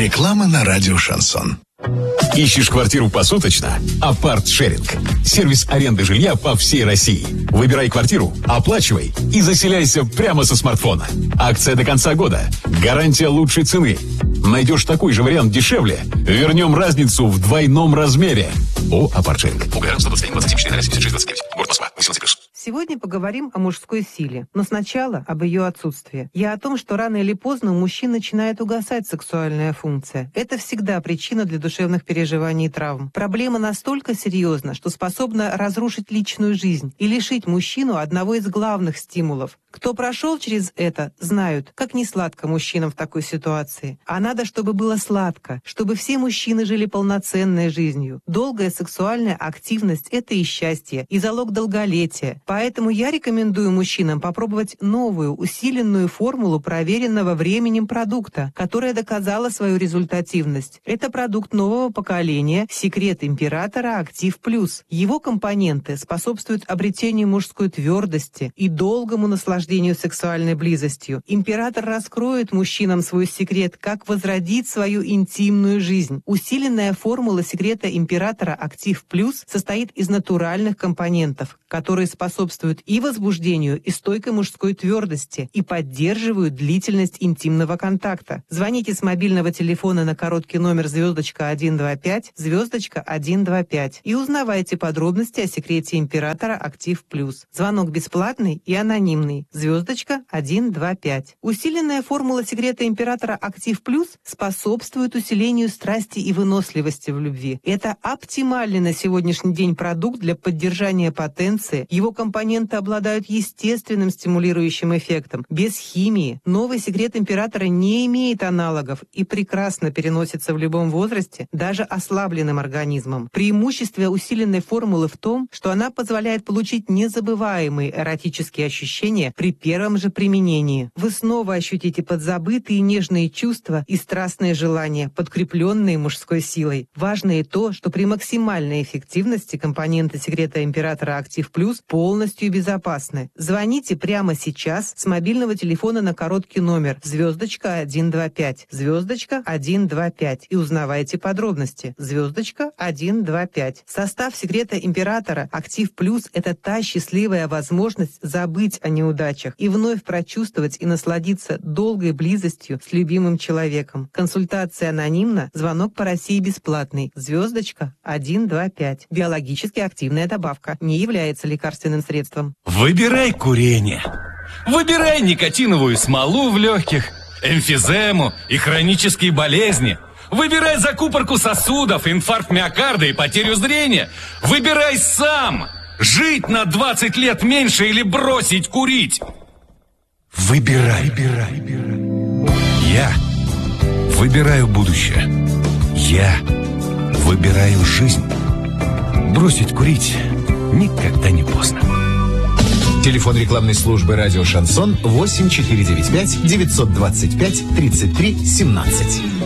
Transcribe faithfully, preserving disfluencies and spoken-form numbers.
Реклама на радио «Шансон». Ищешь квартиру посуточно? Апарт-шеринг. Сервис аренды жилья по всей России. Выбирай квартиру, оплачивай и заселяйся прямо со смартфона. Акция до конца года. Гарантия лучшей цены. Найдешь такой же вариант дешевле? Вернем разницу в двойном размере. О, апарт-шеринг. УГР сто двадцать один двадцать семь четыре семьдесят шесть двадцать девять. Город Москва. восемнадцать плюс. Сегодня поговорим о мужской силе, но сначала об ее отсутствии. Я о том, что рано или поздно у мужчин начинает угасать сексуальная функция. Это всегда причина для душевных переживаний и травм. Проблема настолько серьезна, что способна разрушить личную жизнь и лишить мужчину одного из главных стимулов. Кто прошел через это, знают, как несладко мужчинам в такой ситуации. А надо, чтобы было сладко, чтобы все мужчины жили полноценной жизнью. Долгая сексуальная активность – это и счастье, и залог долголетия. Поэтому я рекомендую мужчинам попробовать новую, усиленную формулу проверенного временем продукта, которая доказала свою результативность. Это продукт нового поколения «Секрет императора Актив Плюс». Его компоненты способствуют обретению мужской твердости и долгому наслаждению сексуальной близостью. Император раскроет мужчинам свой секрет, как возродить свою интимную жизнь. Усиленная формула «Секрета императора Актив Плюс» состоит из натуральных компонентов, которые способствуют и возбуждению, и стойкой мужской твердости, и поддерживают длительность интимного контакта. Звоните с мобильного телефона на короткий номер звездочка один два пять, звездочка один два пять и узнавайте подробности о секрете императора Актив Плюс. Звонок бесплатный и анонимный. Звездочка один два пять. Усиленная формула секрета императора Актив Плюс способствует усилению страсти и выносливости в любви. Это оптимальный на сегодняшний день продукт для поддержания потенции. Его компоненты обладают естественным стимулирующим эффектом, без химии. Новый секрет императора не имеет аналогов и прекрасно переносится в любом возрасте, даже ослабленным организмом. Преимущество усиленной формулы в том, что она позволяет получить незабываемые эротические ощущения при первом же применении. Вы снова ощутите подзабытые нежные чувства и страстные желания, подкрепленные мужской силой. Важно и то, что при максимальной эффективности компоненты секрета императора Актив Плюс полностью безопасны. Звоните прямо сейчас с мобильного телефона на короткий номер звездочка один два пять, звездочка один два пять и узнавайте подробности. Звездочка один два пять. Состав секрета императора Актив Плюс – это та счастливая возможность забыть о неудачах и вновь прочувствовать и насладиться долгой близостью с любимым человеком. Консультация анонимна, звонок по России бесплатный. Звездочка один два пять. Биологически активная добавка. Не является лекарственным средством. Выбирай курение. Выбирай никотиновую смолу в легких, эмфизему и хронические болезни. Выбирай закупорку сосудов, инфаркт миокарда и потерю зрения. Выбирай сам. Жить на двадцать лет меньше или бросить курить. Выбирай. Выбирай. Я выбираю будущее. Я выбираю жизнь. Бросить курить никогда не поздно. Телефон рекламной службы «Радио Шансон» восемь четыре девять пять девятьсот двадцать пять тридцать три семнадцать.